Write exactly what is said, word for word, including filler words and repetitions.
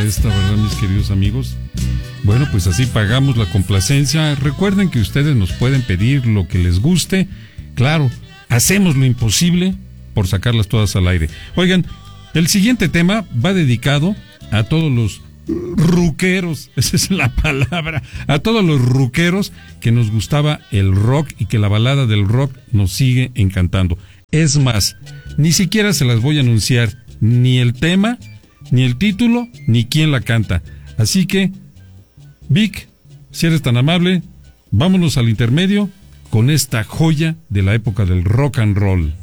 esta, ¿verdad, mis queridos amigos? Bueno, pues así pagamos la complacencia. Recuerden que ustedes nos pueden pedir lo que les guste. Claro, hacemos lo imposible por sacarlas todas al aire. Oigan, el siguiente tema va dedicado a todos los ruqueros, esa es la palabra, a todos los ruqueros que nos gustaba el rock y que la balada del rock nos sigue encantando. Es más, ni siquiera se las voy a anunciar, ni el tema, ni el título, ni quién la canta. Así que, Vic, si eres tan amable, vámonos al intermedio con esta joya de la época del rock and roll.